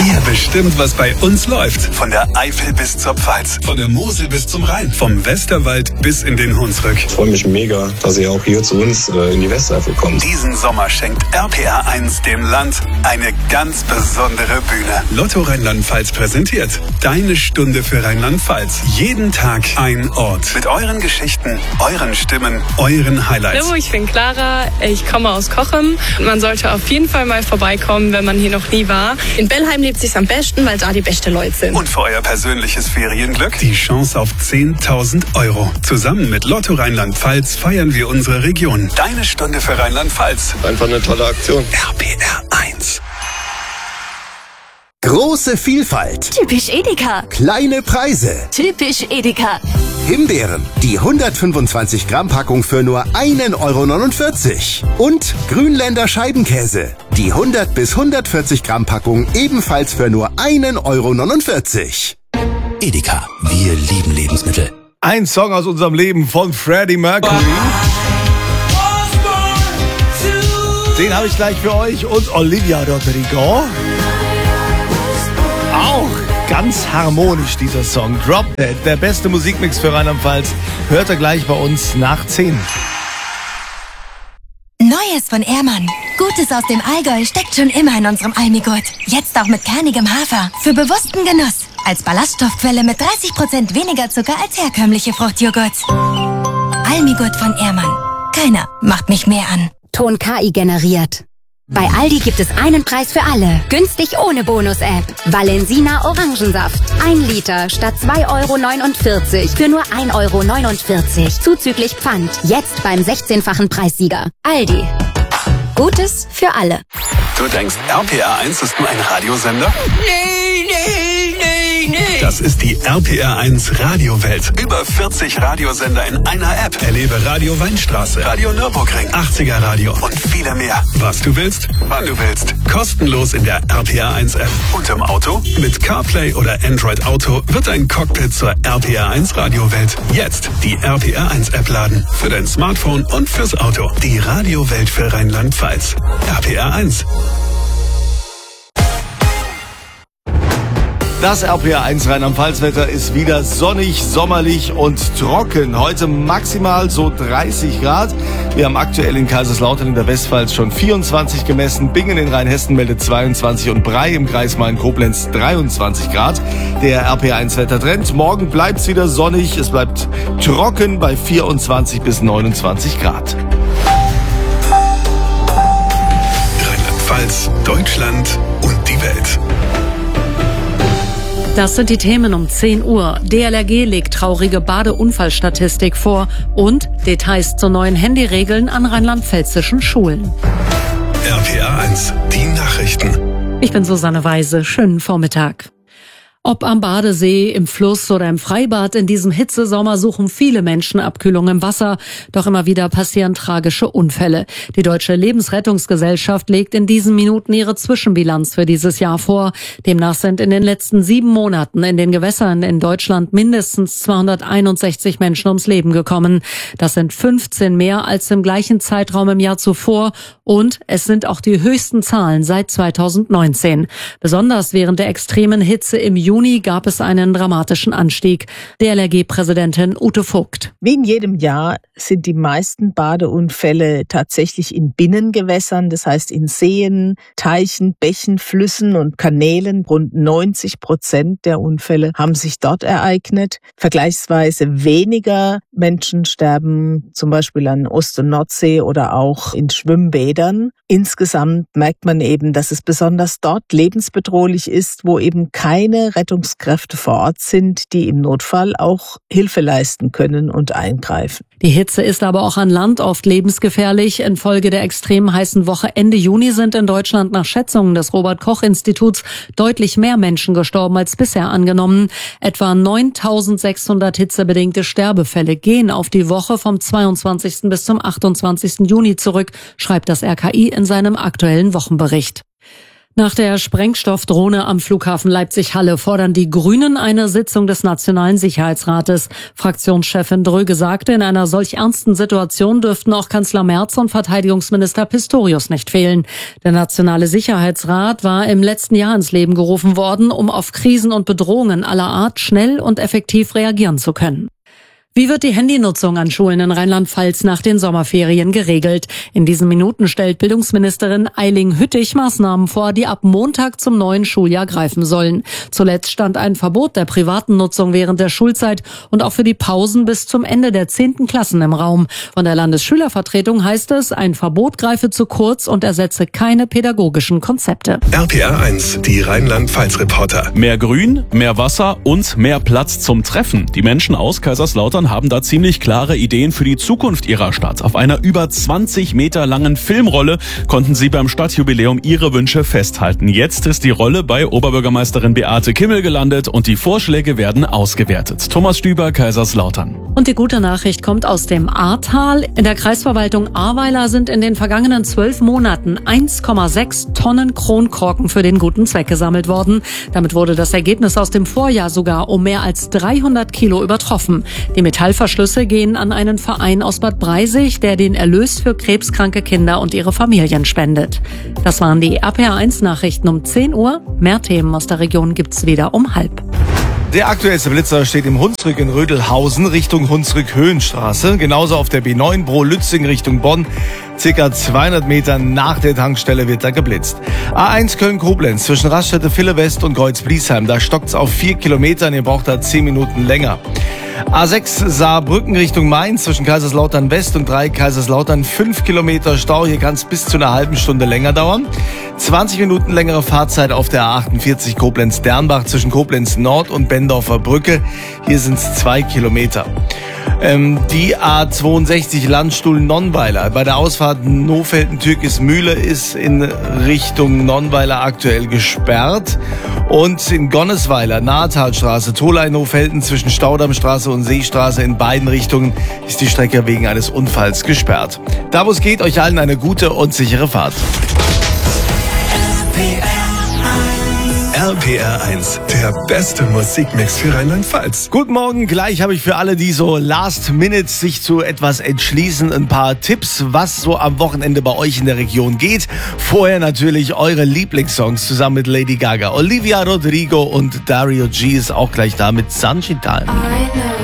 Ihr bestimmt, was bei uns läuft. Von der Eifel bis zur Pfalz, von der Mosel bis zum Rhein, vom Westerwald bis in den Hunsrück. Ich freue mich mega, dass ihr auch hier zu uns in die Westeifel kommt. Diesen Sommer schenkt RPR 1 dem Land eine ganz besondere Bühne. Lotto Rheinland-Pfalz präsentiert Deine Stunde für Rheinland-Pfalz. Jeden Tag ein Ort. Mit euren Geschichten, euren Stimmen, euren Highlights. Hallo, ich bin Clara, ich komme aus Cochem. Man sollte auf jeden Fall mal vorbeikommen, wenn man hier noch nie war. In Bellheim lebt sich's am besten, weil da die beste Leute sind. Und für euer persönliches Ferienglück die Chance auf 10.000 Euro. Zusammen mit Lotto Rheinland-Pfalz feiern wir unsere Region. Deine Stunde für Rheinland-Pfalz. Einfach eine tolle Aktion. RPR 1. Große Vielfalt. Typisch Edeka. Kleine Preise. Typisch Edeka. Himbeeren, die 125 Gramm Packung für nur 1,49 €. Und Grünländer Scheibenkäse, die 100 bis 140 Gramm Packung ebenfalls für nur 1,49 €. Edeka, wir lieben Lebensmittel. Ein Song aus unserem Leben von Freddie Mercury. Den habe ich gleich für euch und Olivia Rodrigo. Auch ganz harmonisch dieser Song. Drop Dead, der beste Musikmix für Rheinland-Pfalz, hört er gleich bei uns nach 10. Neues von Ehrmann. Gutes aus dem Allgäu steckt schon immer in unserem Almigurt. Jetzt auch mit kernigem Hafer. Für bewussten Genuss. Als Ballaststoffquelle mit 30% weniger Zucker als herkömmliche Fruchtjoghurts. Almigurt von Ehrmann. Keiner macht mich mehr an. Ton KI generiert. Bei Aldi gibt es einen Preis für alle. Günstig ohne Bonus-App. Valensina Orangensaft. 1 Liter statt 2,49 € für nur 1,49 € zuzüglich Pfand. Jetzt beim 16-fachen Preissieger. Aldi. Gutes für alle. Du denkst, RPR 1 ist nur ein Radiosender? Nee. Das ist die RPR 1 Radiowelt. Über 40 Radiosender in einer App. Erlebe Radio Weinstraße, Radio Nürburgring, 80er Radio und viele mehr. Was du willst, wann du willst. Kostenlos in der RPR 1 App. Und im Auto? Mit CarPlay oder Android Auto wird dein Cockpit zur RPR 1 Radiowelt. Jetzt die RPR 1 App laden. Für dein Smartphone und fürs Auto. Die Radiowelt für Rheinland-Pfalz. RPR 1. Das RPR 1 Rheinland-Pfalz-Wetter ist wieder sonnig, sommerlich und trocken. Heute maximal so 30 Grad. Wir haben aktuell in Kaiserslautern in der Westpfalz schon 24 gemessen. Bingen in Rheinhessen meldet 22 und Bray im Kreis Main-Koblenz 23 Grad. Der RPR 1 Wettertrend. Morgen bleibt's wieder sonnig. Es bleibt trocken bei 24 bis 29 Grad. Rheinland-Pfalz, Deutschland und die Welt. Das sind die Themen um 10 Uhr. DLRG legt traurige Badeunfallstatistik vor und Details zu neuen Handyregeln an rheinland-pfälzischen Schulen. RPR 1, die Nachrichten. Ich bin Susanne Weise. Schönen Vormittag. Ob am Badesee, im Fluss oder im Freibad, in diesem Hitzesommer suchen viele Menschen Abkühlung im Wasser. Doch immer wieder passieren tragische Unfälle. Die Deutsche Lebensrettungsgesellschaft legt in diesen Minuten ihre Zwischenbilanz für dieses Jahr vor. Demnach sind in den letzten 7 Monaten in den Gewässern in Deutschland mindestens 261 Menschen ums Leben gekommen. Das sind 15 mehr als im gleichen Zeitraum im Jahr zuvor. Und es sind auch die höchsten Zahlen seit 2019. Besonders während der extremen Hitze im Juni gab es einen dramatischen Anstieg. DLRG-Präsidentin Ute Vogt. Wie in jedem Jahr sind die meisten Badeunfälle tatsächlich in Binnengewässern, das heißt in Seen, Teichen, Bächen, Flüssen und Kanälen. Rund 90% der Unfälle haben sich dort ereignet. Vergleichsweise weniger Menschen sterben zum Beispiel an Ost- und Nordsee oder auch in Schwimmbädern. Insgesamt merkt man eben, dass es besonders dort lebensbedrohlich ist, wo eben keine Rettungskräfte vor Ort sind, die im Notfall auch Hilfe leisten können und eingreifen. Die Hitze ist aber auch an Land oft lebensgefährlich. Infolge der extrem heißen Woche Ende Juni sind in Deutschland nach Schätzungen des Robert-Koch-Instituts deutlich mehr Menschen gestorben als bisher angenommen. Etwa 9.600 hitzebedingte Sterbefälle gehen auf die Woche vom 22. bis zum 28. Juni zurück, schreibt das RKI in seinem aktuellen Wochenbericht. Nach der Sprengstoffdrohne am Flughafen Leipzig-Halle fordern die Grünen eine Sitzung des Nationalen Sicherheitsrates. Fraktionschefin Dröge sagte, in einer solch ernsten Situation dürften auch Kanzler Merz und Verteidigungsminister Pistorius nicht fehlen. Der Nationale Sicherheitsrat war im letzten Jahr ins Leben gerufen worden, um auf Krisen und Bedrohungen aller Art schnell und effektiv reagieren zu können. Wie wird die Handynutzung an Schulen in Rheinland-Pfalz nach den Sommerferien geregelt? In diesen Minuten stellt Bildungsministerin Eiling Hüttich Maßnahmen vor, die ab Montag zum neuen Schuljahr greifen sollen. Zuletzt stand ein Verbot der privaten Nutzung während der Schulzeit und auch für die Pausen bis zum Ende der 10. Klassen im Raum. Von der Landesschülervertretung heißt es, ein Verbot greife zu kurz und ersetze keine pädagogischen Konzepte. RPR 1, die Rheinland-Pfalz-Reporter. Mehr Grün, mehr Wasser und mehr Platz zum Treffen. Die Menschen aus Kaiserslautern haben da ziemlich klare Ideen für die Zukunft ihrer Stadt. Auf einer über 20 Meter langen Filmrolle konnten sie beim Stadtjubiläum ihre Wünsche festhalten. Jetzt ist die Rolle bei Oberbürgermeisterin Beate Kimmel gelandet und die Vorschläge werden ausgewertet. Thomas Stüber, Kaiserslautern. Und die gute Nachricht kommt aus dem Ahrtal. In der Kreisverwaltung Ahrweiler sind in den vergangenen 12 Monaten 1,6 Tonnen Kronkorken für den guten Zweck gesammelt worden. Damit wurde das Ergebnis aus dem Vorjahr sogar um mehr als 300 Kilo übertroffen. Die Metallverschlüsse gehen an einen Verein aus Bad Breisig, der den Erlös für krebskranke Kinder und ihre Familien spendet. Das waren die RPR1-Nachrichten um 10 Uhr. Mehr Themen aus der Region gibt's wieder um 12:30. Der aktuellste Blitzer steht im Hunsrück in Rödelhausen Richtung Hunsrück-Höhenstraße. Genauso auf der B9 Bro-Lützing Richtung Bonn. Circa 200 Meter nach der Tankstelle wird da geblitzt. A1 Köln-Koblenz zwischen Raststätte West und Kreuz-Bliesheim. Da stockt's auf 4 Kilometern. Ihr braucht da 10 Minuten länger. A6 Saarbrücken Richtung Mainz zwischen Kaiserslautern West und 3 Kaiserslautern 5 Kilometer Stau. Hier kann es bis zu einer halben Stunde länger dauern. 20 Minuten längere Fahrzeit auf der A48 Koblenz-Dernbach zwischen Koblenz Nord und Bendorfer Brücke. Hier sind es 2 Kilometer. Die A62 Landstuhl-Nonnweiler. Bei der Ausfahrt Nofelden-Türkismühle ist in Richtung Nonnweiler aktuell gesperrt. Und in Gonnesweiler, Nahetalstraße, Tholey-Nofelden zwischen Staudammstraße und Seestraße in beiden Richtungen ist die Strecke wegen eines Unfalls gesperrt. Da wo es geht, euch allen eine gute und sichere Fahrt. RPR 1, der beste Musikmix für Rheinland-Pfalz. Guten Morgen, gleich habe ich für alle, die so last minute sich zu etwas entschließen, ein paar Tipps, was so am Wochenende bei euch in der Region geht. Vorher natürlich eure Lieblingssongs zusammen mit Lady Gaga. Olivia Rodrigo und Dario G ist auch gleich da mit Sunshine Time.